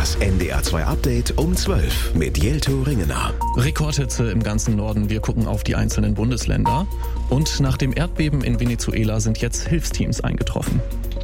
Das NDR2 Update um 12 mit Jelto Ringener. Rekordhitze im ganzen Norden. Wir gucken auf die einzelnen Bundesländer. Und nach dem Erdbeben in Venezuela sind jetzt Hilfsteams eingetroffen.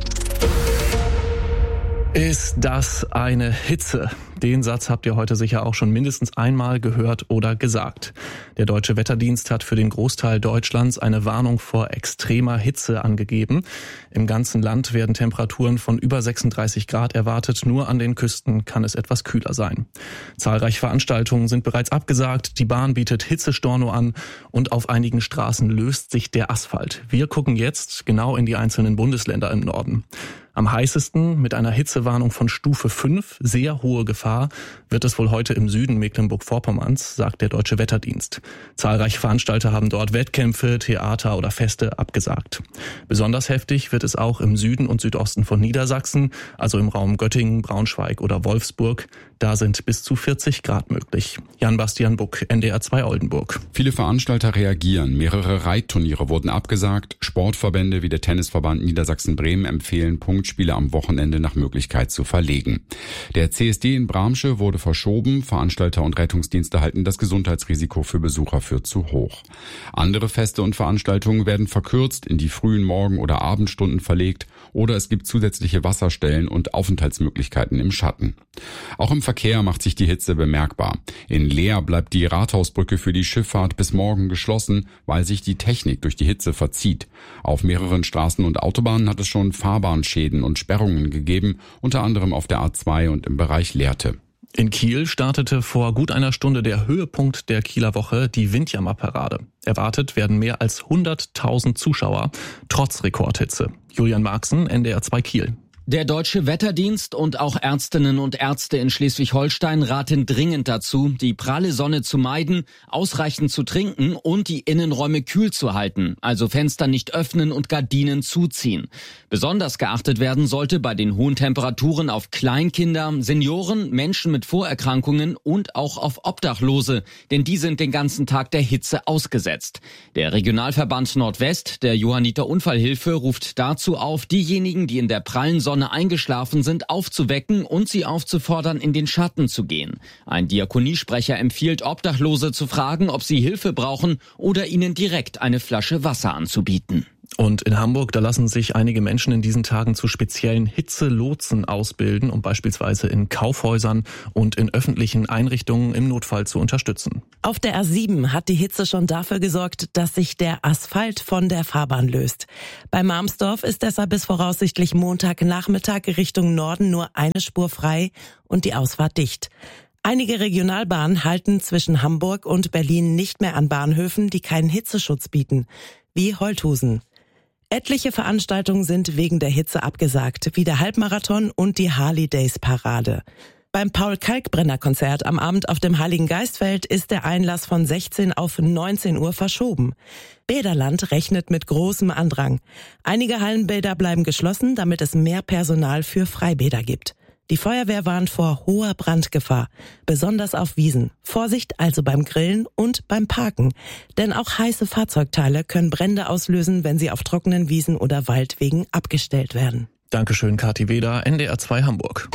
Ist das eine Hitze? Den Satz habt ihr heute sicher auch schon mindestens einmal gehört oder gesagt. Der Deutsche Wetterdienst hat für den Großteil Deutschlands eine Warnung vor extremer Hitze angegeben. Im ganzen Land werden Temperaturen von über 36 Grad erwartet. Nur an den Küsten kann es etwas kühler sein. Zahlreiche Veranstaltungen sind bereits abgesagt. Die Bahn bietet Hitzestorno an und auf einigen Straßen löst sich der Asphalt. Wir gucken jetzt genau in die einzelnen Bundesländer im Norden. Am heißesten mit einer Hitzewarnung von Stufe 5, sehr hohe Gefahr, wird es wohl heute im Süden Mecklenburg-Vorpommerns, sagt der Deutsche Wetterdienst. Zahlreiche Veranstalter haben dort Wettkämpfe, Theater oder Feste abgesagt. Besonders heftig wird es auch im Süden und Südosten von Niedersachsen, also im Raum Göttingen, Braunschweig oder Wolfsburg. Da sind bis zu 40 Grad möglich. Jan-Bastian Buck, NDR2 Oldenburg. Viele Veranstalter reagieren. Mehrere Reitturniere wurden abgesagt. Sportverbände wie der Tennisverband Niedersachsen-Bremen empfehlen, Punktspiele am Wochenende nach Möglichkeit zu verlegen. Der CSD in Bramsche wurde verschoben. Veranstalter und Rettungsdienste halten das Gesundheitsrisiko für Besucher für zu hoch. Andere Feste und Veranstaltungen werden verkürzt, in die frühen Morgen- oder Abendstunden verlegt oder es gibt zusätzliche Wasserstellen und Aufenthaltsmöglichkeiten im Schatten. Auch im Verkehr macht sich die Hitze bemerkbar. In Leer bleibt die Rathausbrücke für die Schifffahrt bis morgen geschlossen, weil sich die Technik durch die Hitze verzieht. Auf mehreren Straßen und Autobahnen hat es schon Fahrbahnschäden und Sperrungen gegeben, unter anderem auf der A2 und im Bereich Lehrte. In Kiel startete vor gut einer Stunde der Höhepunkt der Kieler Woche, die Windjammerparade. Erwartet werden mehr als 100.000 Zuschauer, trotz Rekordhitze. Julian Marxen, NDR2 Kiel. Der Deutsche Wetterdienst und auch Ärztinnen und Ärzte in Schleswig-Holstein raten dringend dazu, die pralle Sonne zu meiden, ausreichend zu trinken und die Innenräume kühl zu halten, also Fenster nicht öffnen und Gardinen zuziehen. Besonders geachtet werden sollte bei den hohen Temperaturen auf Kleinkinder, Senioren, Menschen mit Vorerkrankungen und auch auf Obdachlose, denn die sind den ganzen Tag der Hitze ausgesetzt. Der Regionalverband Nordwest der Johanniter Unfallhilfe ruft dazu auf, diejenigen, die in der prallen Sonne eingeschlafen sind, aufzuwecken und sie aufzufordern, in den Schatten zu gehen. Ein Diakoniesprecher empfiehlt, Obdachlose zu fragen, ob sie Hilfe brauchen oder ihnen direkt eine Flasche Wasser anzubieten. Und in Hamburg, da lassen sich einige Menschen in diesen Tagen zu speziellen Hitzelotsen ausbilden, um beispielsweise in Kaufhäusern und in öffentlichen Einrichtungen im Notfall zu unterstützen. Auf der A7 hat die Hitze schon dafür gesorgt, dass sich der Asphalt von der Fahrbahn löst. Bei Marmsdorf ist deshalb bis voraussichtlich Montagnachmittag Richtung Norden nur eine Spur frei und die Ausfahrt dicht. Einige Regionalbahnen halten zwischen Hamburg und Berlin nicht mehr an Bahnhöfen, die keinen Hitzeschutz bieten, wie Holthusen. Etliche Veranstaltungen sind wegen der Hitze abgesagt, wie der Halbmarathon und die Harley-Days-Parade. Beim Paul-Kalkbrenner-Konzert am Abend auf dem Heiligen Geistfeld ist der Einlass von 16 auf 19 Uhr verschoben. Bäderland rechnet mit großem Andrang. Einige Hallenbäder bleiben geschlossen, damit es mehr Personal für Freibäder gibt. Die Feuerwehr warnt vor hoher Brandgefahr, besonders auf Wiesen. Vorsicht also beim Grillen und beim Parken, denn auch heiße Fahrzeugteile können Brände auslösen, wenn sie auf trockenen Wiesen oder Waldwegen abgestellt werden. Dankeschön, Kathi Weder, NDR2 Hamburg.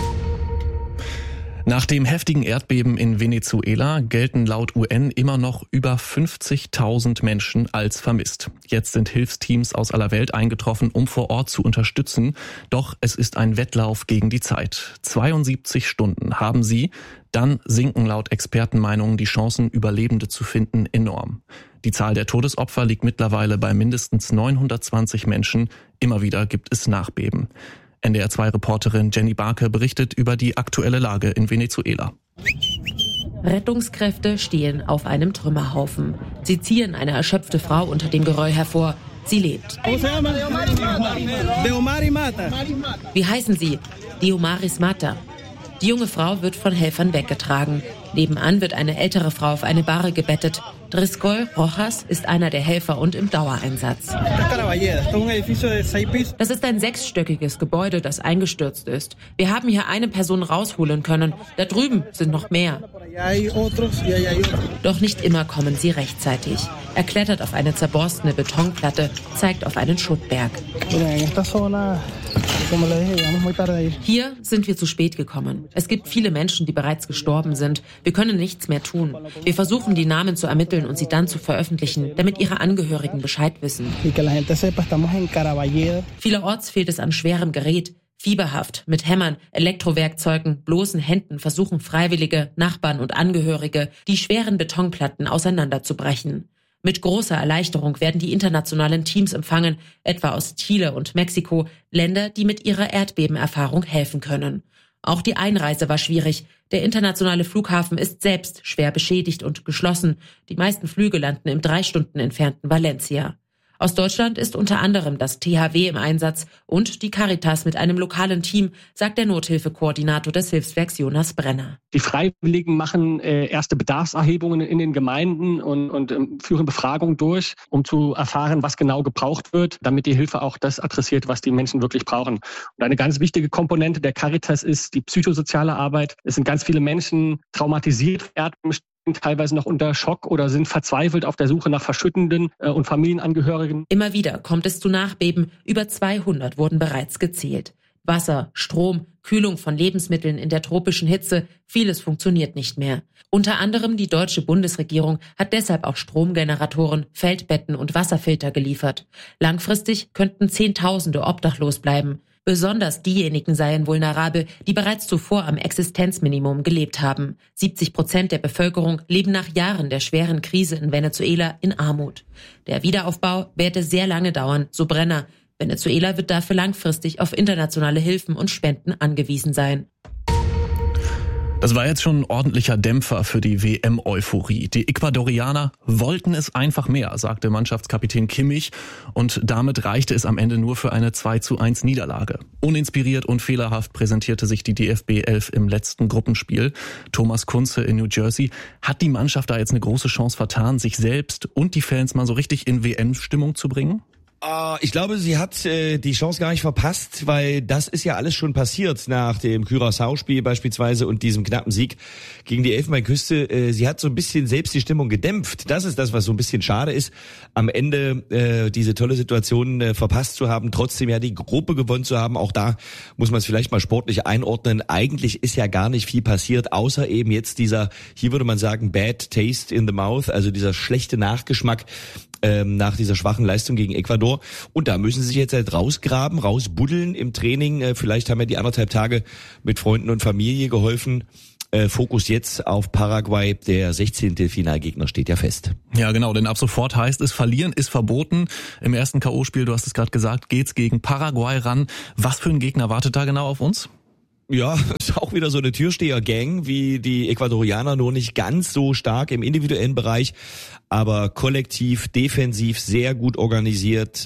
Nach dem heftigen Erdbeben in Venezuela gelten laut UN immer noch über 50.000 Menschen als vermisst. Jetzt sind Hilfsteams aus aller Welt eingetroffen, um vor Ort zu unterstützen. Doch es ist ein Wettlauf gegen die Zeit. 72 Stunden haben sie. Dann sinken laut Expertenmeinungen die Chancen, Überlebende zu finden, enorm. Die Zahl der Todesopfer liegt mittlerweile bei mindestens 920 Menschen. Immer wieder gibt es Nachbeben. NDR2-Reporterin Jenny Barke berichtet über die aktuelle Lage in Venezuela. Rettungskräfte stehen auf einem Trümmerhaufen. Sie ziehen eine erschöpfte Frau unter dem Geröll hervor. Sie lebt. Wie heißen Sie? Diomaris Mata. Die junge Frau wird von Helfern weggetragen. Nebenan wird eine ältere Frau auf eine Bahre gebettet. Driscoll Rojas ist einer der Helfer und im Dauereinsatz. Das ist ein 6-stöckiges Gebäude, das eingestürzt ist. Wir haben hier eine Person rausholen können. Da drüben sind noch mehr. Doch nicht immer kommen sie rechtzeitig. Er klettert auf eine zerborstene Betonplatte, zeigt auf einen Schuttberg. Hier sind wir zu spät gekommen. Es gibt viele Menschen, die bereits gestorben sind. Wir können nichts mehr tun. Wir versuchen, die Namen zu ermitteln und sie dann zu veröffentlichen, damit ihre Angehörigen Bescheid wissen. Vielerorts fehlt es an schwerem Gerät. Fieberhaft, mit Hämmern, Elektrowerkzeugen, bloßen Händen versuchen Freiwillige, Nachbarn und Angehörige, die schweren Betonplatten auseinanderzubrechen. Mit großer Erleichterung werden die internationalen Teams empfangen, etwa aus Chile und Mexiko, Länder, die mit ihrer Erdbebenerfahrung helfen können. Auch die Einreise war schwierig. Der internationale Flughafen ist selbst schwer beschädigt und geschlossen. Die meisten Flüge landen im 3 Stunden entfernten Valencia. Aus Deutschland ist unter anderem das THW im Einsatz und die Caritas mit einem lokalen Team, sagt der Nothilfekoordinator des Hilfswerks Jonas Brenner. Die Freiwilligen machen erste Bedarfserhebungen in den Gemeinden und führen Befragungen durch, um zu erfahren, was genau gebraucht wird, damit die Hilfe auch das adressiert, was die Menschen wirklich brauchen. Und eine ganz wichtige Komponente der Caritas ist die psychosoziale Arbeit. Es sind ganz viele Menschen traumatisiert, teilweise noch unter Schock oder sind verzweifelt auf der Suche nach Verschüttenden und Familienangehörigen. Immer wieder kommt es zu Nachbeben. Über 200 wurden bereits gezählt. Wasser, Strom, Kühlung von Lebensmitteln in der tropischen Hitze, vieles funktioniert nicht mehr. Unter anderem die deutsche Bundesregierung hat deshalb auch Stromgeneratoren, Feldbetten und Wasserfilter geliefert. Langfristig könnten Zehntausende obdachlos bleiben. Besonders diejenigen seien vulnerabel, die bereits zuvor am Existenzminimum gelebt haben. 70% der Bevölkerung leben nach Jahren der schweren Krise in Venezuela in Armut. Der Wiederaufbau werde sehr lange dauern, so Brenner. Venezuela wird dafür langfristig auf internationale Hilfen und Spenden angewiesen sein. Das war jetzt schon ein ordentlicher Dämpfer für die WM-Euphorie. Die Ecuadorianer wollten es einfach mehr, sagte Mannschaftskapitän Kimmich. Und damit reichte es am Ende nur für eine 2:1 Niederlage. Uninspiriert und fehlerhaft präsentierte sich die DFB-11 im letzten Gruppenspiel. Thomas Kunze in New Jersey. Hat die Mannschaft da jetzt eine große Chance vertan, sich selbst und die Fans mal so richtig in WM-Stimmung zu bringen? Ich glaube, sie hat die Chance gar nicht verpasst, weil das ist ja alles schon passiert nach dem Curaçao-Spiel beispielsweise und diesem knappen Sieg gegen die Elfenbeinküste. Sie hat so ein bisschen selbst die Stimmung gedämpft. Das ist das, was so ein bisschen schade ist, am Ende diese tolle Situation verpasst zu haben, trotzdem ja die Gruppe gewonnen zu haben. Auch da muss man es vielleicht mal sportlich einordnen. Eigentlich ist ja gar nicht viel passiert, außer eben jetzt dieser, hier würde man sagen, Bad Taste in the Mouth, also dieser schlechte Nachgeschmack nach dieser schwachen Leistung gegen Ecuador. Und da müssen sie sich jetzt halt rausgraben, rausbuddeln im Training. Vielleicht haben ja die 1,5 Tage mit Freunden und Familie geholfen. Fokus jetzt auf Paraguay, der 16. Finalgegner steht ja fest. Ja genau, denn ab sofort heißt es, verlieren ist verboten. Im ersten K.O.-Spiel, du hast es gerade gesagt, geht's gegen Paraguay ran. Was für ein Gegner wartet da genau auf uns? Ja, ist auch wieder so eine Türsteher-Gang wie die Ecuadorianer, nur nicht ganz so stark im individuellen Bereich, aber kollektiv, defensiv sehr gut organisiert,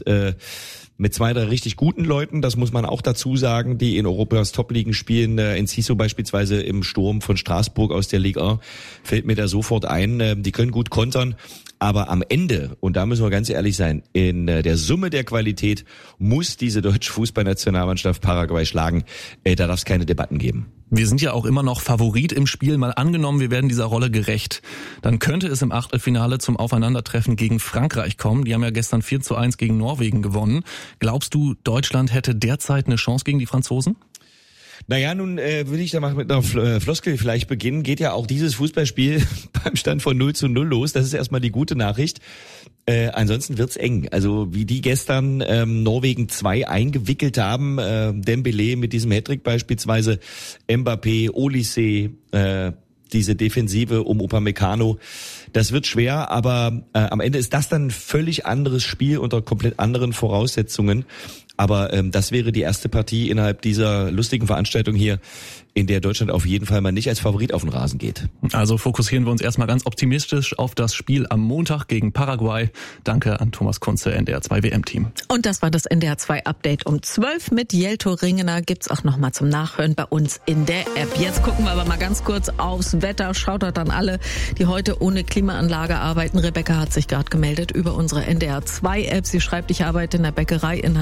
mit 2, 3 richtig guten Leuten, das muss man auch dazu sagen, die in Europas Top-Ligen spielen. Enciso beispielsweise im Sturm von Straßburg aus der Ligue 1 fällt mir da sofort ein. Die können gut kontern, aber am Ende, und da müssen wir ganz ehrlich sein, in der Summe der Qualität muss diese deutsche Fußballnationalmannschaft Paraguay schlagen. Da darf es keine Debatten geben. Wir sind ja auch immer noch Favorit im Spiel. Mal angenommen, wir werden dieser Rolle gerecht. Dann könnte es im Achtelfinale zum Aufeinandertreffen gegen Frankreich kommen. Die haben ja gestern 4:1 gegen Norwegen gewonnen. Glaubst du, Deutschland hätte derzeit eine Chance gegen die Franzosen? Naja, nun würde ich da mal mit einer Floskel vielleicht beginnen. Geht ja auch dieses Fußballspiel beim Stand von 0:0 los. Das ist erstmal die gute Nachricht. Ansonsten wird's eng. Also wie die gestern Norwegen 2 eingewickelt haben, Dembélé mit diesem Hattrick beispielsweise, Mbappé, Olise, diese Defensive um Upamecano, das wird schwer, aber am Ende ist das dann ein völlig anderes Spiel unter komplett anderen Voraussetzungen. Aber das wäre die erste Partie innerhalb dieser lustigen Veranstaltung hier, in der Deutschland auf jeden Fall mal nicht als Favorit auf den Rasen geht. Also fokussieren wir uns erstmal ganz optimistisch auf das Spiel am Montag gegen Paraguay. Danke an Thomas Kunze, NDR 2 WM-Team. Und das war das NDR 2 Update um 12 mit Jelto Ringener. Gibt's auch nochmal zum Nachhören bei uns in der App. Jetzt gucken wir aber mal ganz kurz aufs Wetter. Schaut dort an alle, die heute ohne Klimaanlage arbeiten. Rebecca hat sich gerade gemeldet über unsere NDR 2 App. Sie schreibt, ich arbeite in der Bäckerei in Hannover.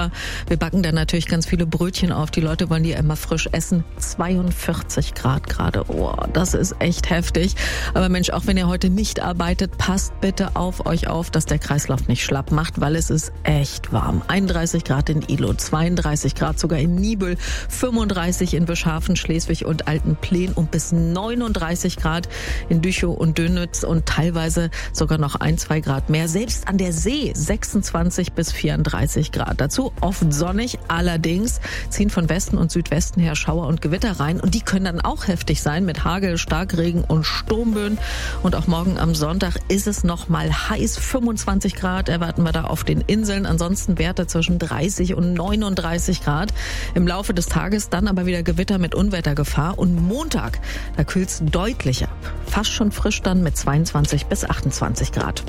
Wetter. Wir backen dann natürlich ganz viele Brötchen auf. Die Leute wollen die ja immer frisch essen. 42 Grad gerade. Oh, das ist echt heftig. Aber Mensch, auch wenn ihr heute nicht arbeitet, passt bitte auf euch auf, dass der Kreislauf nicht schlapp macht, weil es ist echt warm. 31 Grad in Ihlow, 32 Grad sogar in Niebüll, 35 in Bischhafen, Schleswig und Altenplen und bis 39 Grad in Düchow und Dönitz und teilweise sogar noch 1-2 Grad mehr. Selbst an der See 26 bis 34 Grad. Dazu oft sonnig, allerdings ziehen von Westen und Südwesten her Schauer und Gewitter rein und die können dann auch heftig sein mit Hagel, Starkregen und Sturmböen. Und auch morgen am Sonntag ist es noch mal heiß. 25 Grad erwarten wir da auf den Inseln. Ansonsten Werte zwischen 30 und 39 Grad. Im Laufe des Tages dann aber wieder Gewitter mit Unwettergefahr. Und Montag, da kühlt es deutlich ab. Fast schon frisch dann mit 22 bis 28 Grad.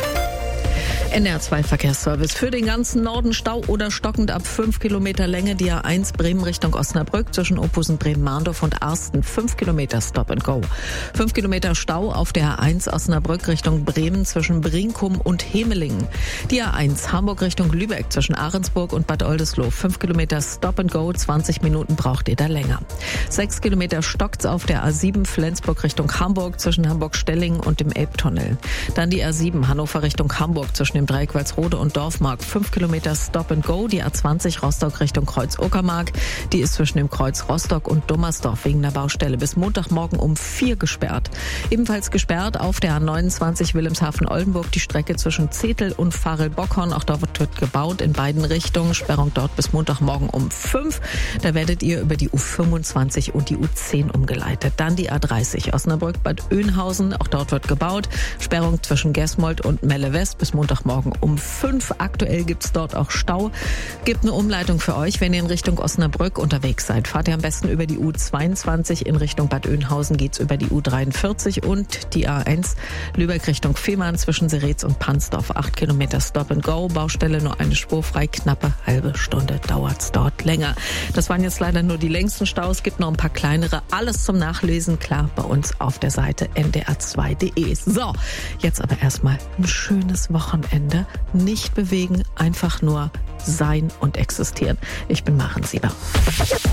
NDR2 Verkehrsservice. Für den ganzen Norden Stau oder stockend ab 5 Kilometer Länge. Die A1 Bremen Richtung Osnabrück zwischen Ophusen, Bremen-Mahndorf und Arsten. 5 Kilometer Stop and Go. 5 Kilometer Stau auf der A1 Osnabrück Richtung Bremen zwischen Brinkum und Hemelingen. Die A1 Hamburg Richtung Lübeck zwischen Ahrensburg und Bad Oldesloe. 5 Kilometer Stop and Go. 20 Minuten braucht ihr da länger. 6 Kilometer stockt's auf der A7 Flensburg Richtung Hamburg zwischen Hamburg-Stellingen und dem Elbtunnel. Dann die A7 Hannover Richtung Hamburg zwischen dem Dreieck Walsrode und Dorfmark. 5 Kilometer Stop and Go. Die A20 Rostock Richtung Kreuz-Uckermark. Die ist zwischen dem Kreuz Rostock und Dummersdorf wegen der Baustelle bis Montagmorgen um 4 gesperrt. Ebenfalls gesperrt auf der A29 Wilhelmshaven-Oldenburg die Strecke zwischen Zetel und Varel-Bockhorn. Auch dort wird gebaut in beiden Richtungen. Sperrung dort bis Montagmorgen um 5. Da werdet ihr über die U25 und die U10 umgeleitet. Dann die A30 Osnabrück-Bad Oeynhausen. Auch dort wird gebaut. Sperrung zwischen Gesmold und Melle West bis Montagmorgen um 5. Aktuell gibt's dort auch Stau. Gibt eine Umleitung für euch, wenn ihr in Richtung Osnabrück unterwegs seid. Fahrt ihr am besten über die U22. In Richtung Bad Oeynhausen geht's über die U43 und die A1 Lübeck Richtung Fehmarn zwischen Seretz und Pansdorf. 8 Kilometer Stop and Go. Baustelle nur eine Spur frei. Knappe halbe Stunde dauert's dort länger. Das waren jetzt leider nur die längsten Staus. Gibt noch ein paar kleinere. Alles zum Nachlesen, klar, bei uns auf der Seite ndr2.de. So, jetzt aber erstmal ein schönes Wochenende. Nicht bewegen, einfach nur sein und existieren. Ich bin Maren Sieber.